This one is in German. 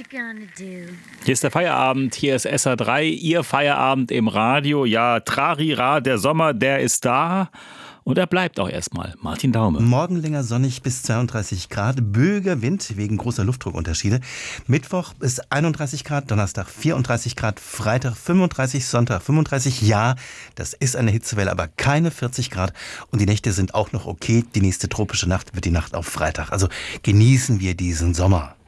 gonna do? Hier ist der Feierabend, hier ist SA3, Ihr Feierabend im Radio. Ja, Trarira, der Sommer, der ist da. Und er bleibt auch erstmal. Martin Daume. Morgen länger sonnig bis 32 Grad, böiger Wind wegen großer Luftdruckunterschiede. Mittwoch ist 31 Grad, Donnerstag 34 Grad, Freitag 35, Sonntag 35. Ja, das ist eine Hitzewelle, aber keine 40 Grad. Und die Nächte sind auch noch okay. Die nächste tropische Nacht wird die Nacht auf Freitag. Also genießen wir diesen Sommer.